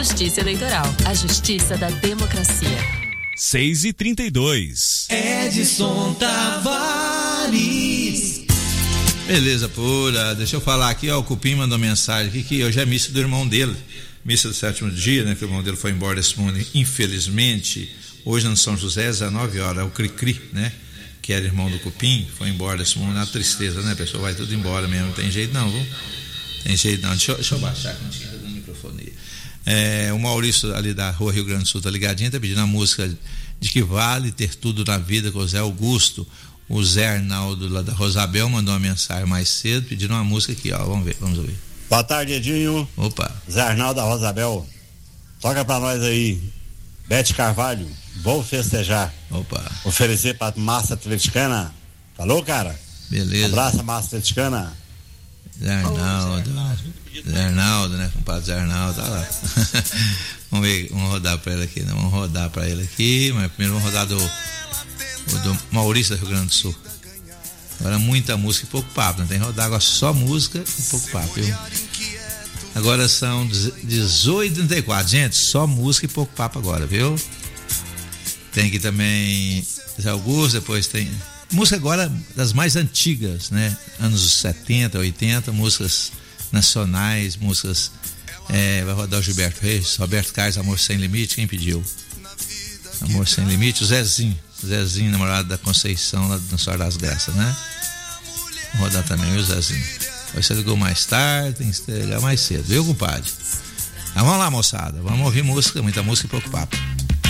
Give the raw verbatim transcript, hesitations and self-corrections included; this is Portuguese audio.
Justiça Eleitoral, a justiça da democracia. seis e trinta e dois. Edson Tavares. Beleza pura, deixa eu falar aqui, ó, o Cupim mandou mensagem aqui que hoje é missa do irmão dele, missa do sétimo dia, né, que o irmão dele foi embora desse mundo, infelizmente, hoje no São José, dezenove horas, é o Cri-Cri, né, que era irmão do Cupim, foi embora desse mundo, na tristeza, né, pessoal, vai tudo embora mesmo, não tem jeito não, viu? Tem jeito não, deixa eu, deixa eu baixar aqui no microfone. É, o Maurício ali da Rua Rio Grande do Sul tá ligadinho, tá pedindo a música de Que Vale Ter Tudo na Vida com o Zé Augusto. O Zé Arnaldo lá da Rosabel mandou uma mensagem mais cedo pedindo uma música aqui, ó, vamos ver, vamos ouvir. Boa tarde, Edinho. Opa. Zé Arnaldo da Rosabel, toca pra nós aí Bete Carvalho, Vou Festejar. Opa. Oferecer pra massa atleticana. Falou, cara? Beleza. Abraça, massa atleticana. Zé Arnaldo, Zé Arnaldo, né, compadre Zé Arnaldo, tá lá. Vamos ver, vamos rodar pra ele aqui, né? Vamos rodar pra ele aqui, mas primeiro vamos rodar do, do Maurício do Rio Grande do Sul. Agora muita música e pouco papo, né? Tem que rodar agora só música e pouco papo, viu? Agora são dezoito e trinta e quatro, gente, só música e pouco papo agora, viu? Tem aqui também Zé Augusto, depois tem música agora das mais antigas, né? Anos setenta, oitenta, músicas nacionais, músicas. É, vai rodar o Gilberto Reis, Roberto Carlos, Amor Sem Limite, quem pediu? Amor Sem Limite, o Zezinho, Zezinho, namorado da Conceição, lá no Senhor das Graças, né? Vou rodar também, o Zezinho. Aí você ligou mais tarde, tem que ligar mais cedo, viu, compadre? Então vamos lá, moçada, vamos ouvir música, muita música e pouco papo.